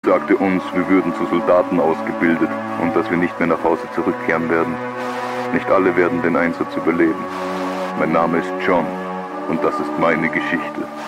sagte uns, wir würden zu Soldaten ausgebildet und dass wir nicht mehr nach Hause zurückkehren werden. Nicht alle werden den Einsatz überleben. Mein Name ist John und das ist meine Geschichte.